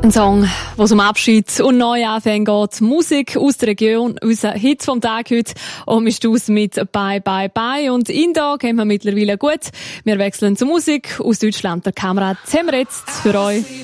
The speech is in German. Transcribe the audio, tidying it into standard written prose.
Ein Song, was um Abschied und Neuanfänge geht. Musik aus der Region, unser Hit vom Tag heute. Und wir stoßen mit Bye Bye Bye. Und in da kennen wir mittlerweile gut. Wir wechseln zur Musik aus Deutschland. Der Kamerad Zemmer jetzt für euch.